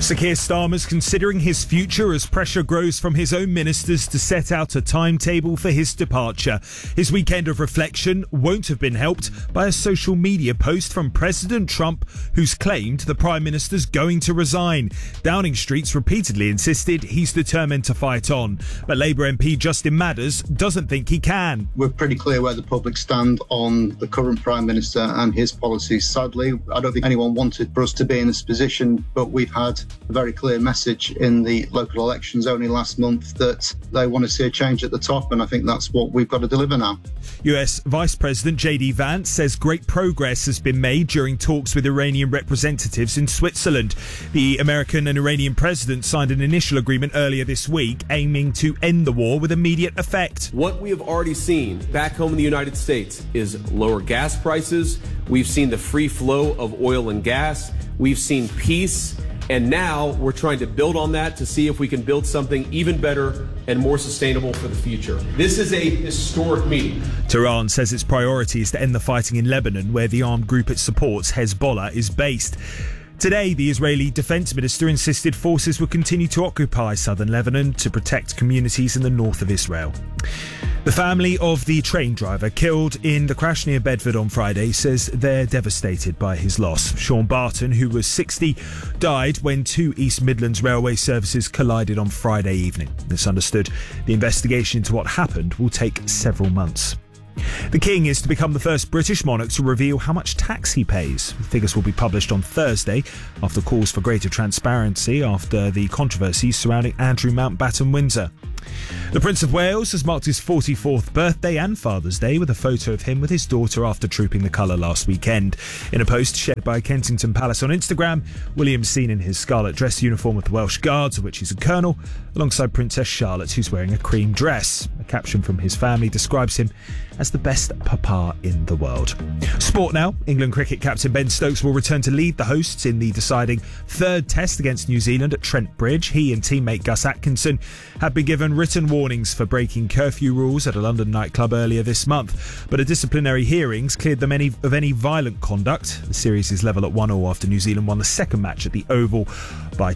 Sir Keir Starmer's considering his future as pressure grows from his own ministers to set out a timetable for his departure. His weekend of reflection won't have been helped by a social media post from President Trump, who's claimed the Prime Minister's going to resign. Downing Street's repeatedly insisted he's determined to fight on, but Labour MP Justin Madders doesn't think he can. We're pretty clear where the public stand on the current Prime Minister and his policies. Sadly, I don't think anyone wanted for us to be in this position, but we've had a very clear message in the local elections only last month that they want to see a change at the top, and I think that's what we've got to deliver now. US Vice President JD Vance says great progress has been made during talks with Iranian representatives in Switzerland. The American and Iranian president signed an initial agreement earlier this week aiming to end the war with immediate effect. What we have already seen back home in the United States is lower gas prices. We've seen the free flow of oil and gas. We've seen peace. And now we're trying to build on that to see if we can build something even better and more sustainable for the future. This is a historic meeting. Tehran says its priority is to end the fighting in Lebanon, where the armed group it supports, Hezbollah, is based. Today, the Israeli defense minister insisted forces would continue to occupy southern Lebanon to protect communities in the north of Israel. The family of the train driver killed in the crash near Bedford on Friday says they're devastated by his loss. Sean Barton, who was 60, died when two East Midlands railway services collided on Friday evening. It's understood the investigation into what happened will take several months. The King is to become the first British monarch to reveal how much tax he pays. The figures will be published on Thursday after calls for greater transparency after the controversies surrounding Andrew Mountbatten Windsor. The Prince of Wales has marked his 44th birthday and Father's Day with a photo of him with his daughter after trooping the colour last weekend. In a post shared by Kensington Palace on Instagram, William's seen in his scarlet dress uniform with the Welsh Guards, of which he's a colonel, alongside Princess Charlotte, who's wearing a cream dress. A caption from his family describes him as the best papa in the world. Sport now. England cricket captain Ben Stokes will return to lead the hosts in the deciding third test against New Zealand at Trent Bridge. He and teammate Gus Atkinson have been given written warnings for breaking curfew rules at a London nightclub earlier this month, but a disciplinary hearings cleared them of any violent conduct. The series is level at 1-1 after New Zealand won the second match at the Oval by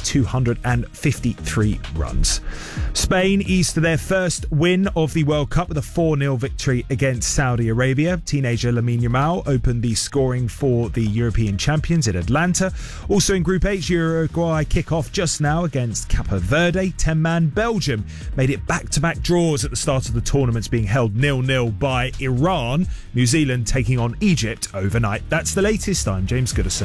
253 runs. Spain eased to their first win of the World Cup with a 4-0 victory against Saudi Arabia. Teenager Lamine Yamal opened the scoring for the European champions in Atlanta. Also in Group H, Uruguay kick off just now against Cape Verde. 10-man Belgium made it back-to-back draws at the start of the tournaments, being held 0-0 by Iran. New Zealand taking on Egypt overnight. That's the latest. I'm James Goodison.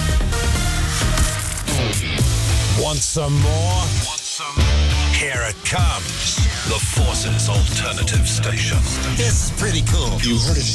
Want some more? Here it comes. The Forces Alternative Station. This is pretty cool. You heard it